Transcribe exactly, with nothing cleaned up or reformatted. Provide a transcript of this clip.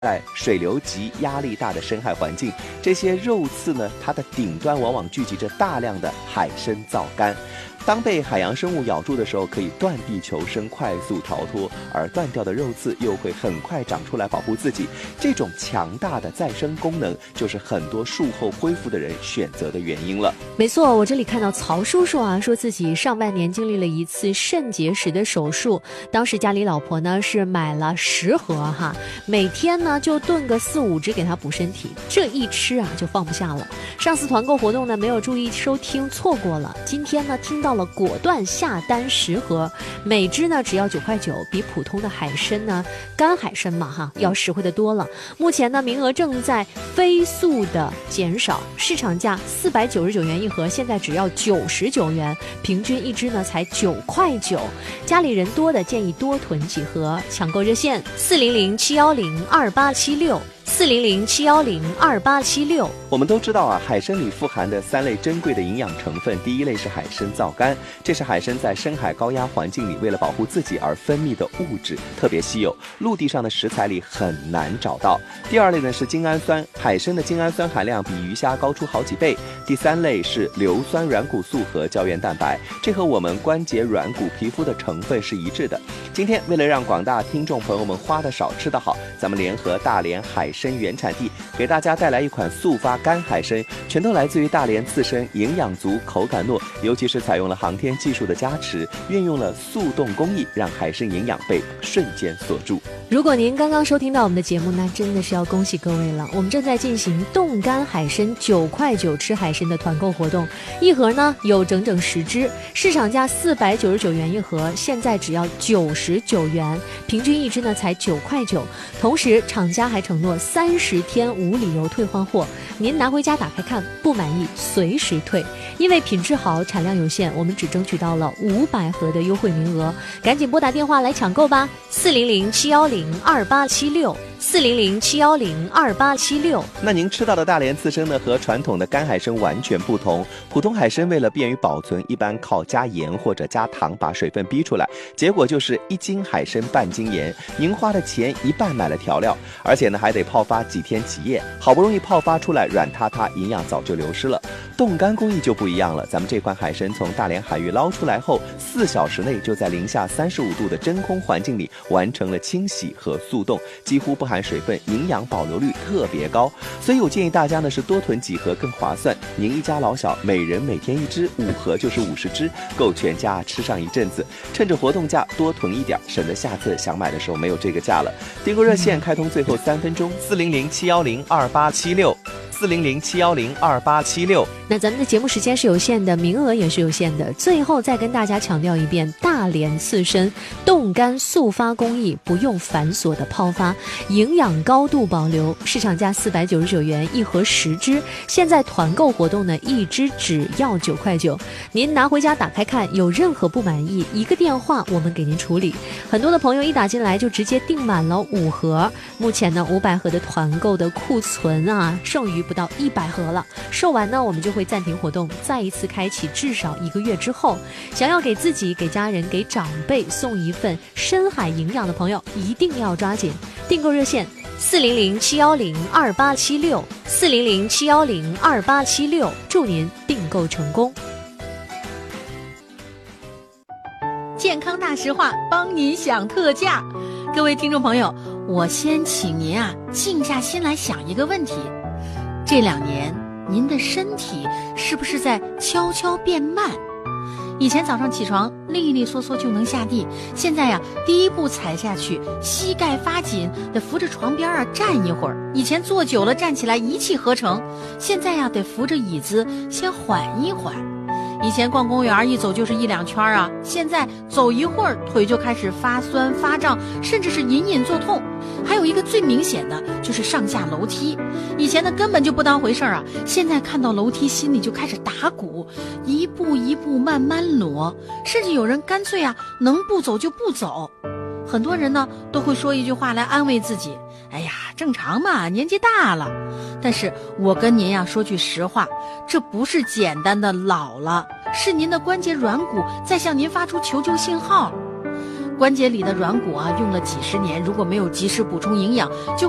在水流急、压力大的深海环境，这些肉刺呢，它的顶端往往聚集着大量的海参皂苷。当被海洋生物咬住的时候，可以断臂求生，快速逃脱，而断掉的肉刺又会很快长出来保护自己。这种强大的再生功能，就是很多术后恢复的人选择的原因了。 没错，我这里看到曹叔叔啊，说自己上半年经历了一次肾结石的手术，当时家里老婆呢是买了十盒哈，每天呢就炖个四五只给他补身体，这一吃啊就放不下了。上次团购活动呢没有注意收听，错过了，今天呢听到了，果断下单十盒，每只呢只要九块九，比普通的海参呢干海参嘛哈要实惠的多了。目前呢名额正在飞速的减少，市场价四百九十九元一盒，现在只要九十九元，平均一只呢才九块九。家里人多的建议多囤几盒，抢购热线四零零七幺零二八七六。四零零七幺零二八七六。 我们都知道啊，海参里富含的三类珍贵的营养成分，第一类是海参皂苷，这是海参在深海高压环境里为了保护自己而分泌的物质，特别稀有，陆地上的食材里很难找到。第二类呢是精氨酸，海参的精氨酸含量比鱼虾高出好几倍。第三类是硫酸软骨素和胶原蛋白，这和我们关节、软骨、皮肤的成分是一致的。今天为了让广大听众朋友们花得少吃得好，咱们联合大连海参原产地给大家带来一款速发干海参，全都来自于大连刺参，营养足，口感糯，尤其是采用了航天技术的加持，运用了速冻工艺，让海参营养被瞬间锁住。 如果您刚刚收听到我们的节目，那真的是要恭喜各位了，我们正在进行冻干海参九块九吃海参的团购活动，一盒呢有整整十只，市场价四百九十九元一盒，现在只要九十九元，平均一只呢才九块九。同时厂家还承诺三十天无理由退换货，您拿回家打开看，不满意随时退。因为品质好，产量有限，我们只争取到了五百盒的优惠名额，赶紧拨打电话来抢购吧，四零零七幺零二八七六。四零零七幺零二八七六。 那您吃到的大连刺参呢，和传统的干海参完全不同。普通海参为了便于保存，一般靠加盐或者加糖把水分逼出来，结果就是一斤海参半斤盐，您花的钱一半买了调料，而且呢还得泡发几天几夜，好不容易泡发出来软塌塌，营养早就流失了。冻干工艺就不一样了，咱们这款海参从大连海域捞出来后，四小时内就在零下三十五度的真空环境里完成了清洗和速冻，几乎不含水分，营养保留率特别高。所以我建议大家呢是多囤几盒更划算，您一家老小每人每天一只，五盒就是五十只，够全家吃上一阵子。趁着活动价多囤一点，省得下次想买的时候没有这个价了。订购热线开通最后三分钟，四零零七幺零二八七六。四零零七幺零二八七六。 那咱们的节目时间是有限的，名额也是有限的。最后再跟大家强调一遍，大连刺参冻干速发工艺，不用繁琐的泡发，营养高度保留，市场价四百九十九元一盒十只，现在团购活动呢，一只只要九块九。您拿回家打开看，有任何不满意，一个电话我们给您处理。很多的朋友一打进来就直接订满了五盒，目前呢五百盒的团购的库存啊，剩余不到一百盒了，售完呢我们就会暂停活动，再一次开启，至少一个月之后。想要给自己、给家人、给长辈送一份深海营养的朋友，一定要抓紧。订购热线四零零七幺零二八七六，四零零七幺零二八七六，祝您订购成功。 健康大实话，帮您享特价。各位听众朋友，我先请您啊静下心来想一个问题：这两年您的身体是不是在悄悄变慢？以前早上起床利利索索就能下地，现在呀第一步踩下去膝盖发紧，得扶着床边啊站一会儿。以前坐久了站起来一气呵成，现在呀得扶着椅子先缓一缓。以前逛公园一走就是一两圈啊，现在走一会儿腿就开始发酸发胀，甚至是隐隐作痛。还有一个最明显的就是上下楼梯，以前呢根本就不当回事啊，现在看到楼梯心里就开始打鼓，一步一步慢慢挪，甚至有人干脆啊能不走就不走。很多人呢都会说一句话来安慰自己，哎呀正常嘛，年纪大了。但是我跟您呀说句实话，这不是简单的老了，是您的关节软骨在向您发出求救信号。关节里的软骨啊用了几十年，如果没有及时补充营养，就